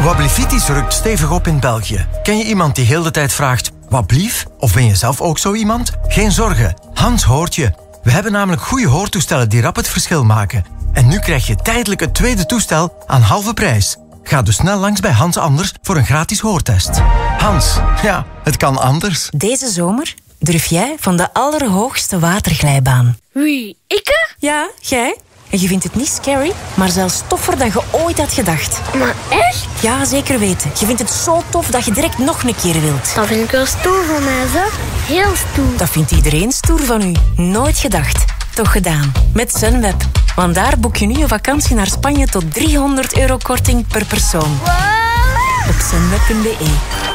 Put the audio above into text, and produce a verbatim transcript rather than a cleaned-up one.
Wablifitis rukt stevig op in België. Ken je iemand die heel de tijd vraagt, wat blief? Of ben je zelf ook zo iemand? Geen zorgen, Hans hoort je. We hebben namelijk goede hoortoestellen die rap het verschil maken. En nu krijg je tijdelijk het tweede toestel aan halve prijs. Ga dus snel langs bij Hans Anders voor een gratis hoortest. Hans, ja, het kan anders. Deze zomer durf jij van de allerhoogste waterglijbaan. Wie, ikke? Ja, jij. En je vindt het niet scary, maar zelfs toffer dan je ooit had gedacht. Maar echt? Ja, zeker weten. Je vindt het zo tof dat je direct nog een keer wilt. Dat vind ik wel stoer van mij, zeg. Heel stoer. Dat vindt iedereen stoer van u. Nooit gedacht. Toch gedaan. Met Sunweb. Want daar boek je nu je vakantie naar Spanje tot driehonderd euro korting per persoon. Wow. Op sunweb punt be.